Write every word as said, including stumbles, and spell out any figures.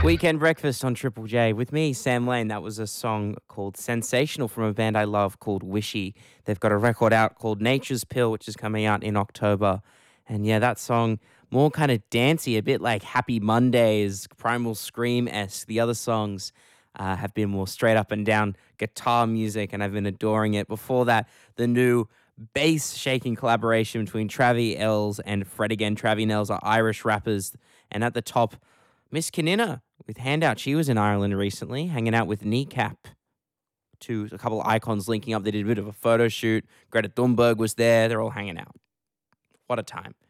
Weekend Breakfast on Triple J with me, Sam Lane. That was a song called Sensational from a band I love called Wishy. They've got a record out called Nature's Pill, which is coming out in October. And yeah, that song, more kind of dancey, a bit like Happy Mondays, Primal Scream-esque. The other songs uh, have been more straight up and down guitar music, and I've been adoring it. Before that, the new bass-shaking collaboration between Travi Ells and Fred again. Travi and Ells are Irish rappers. And at the top, Miss Kanina with Handout. She was in Ireland recently, hanging out with Kneecap. Two, a couple of icons linking up. They did a bit of a photo shoot. Greta Thunberg was there. They're all hanging out. What a time.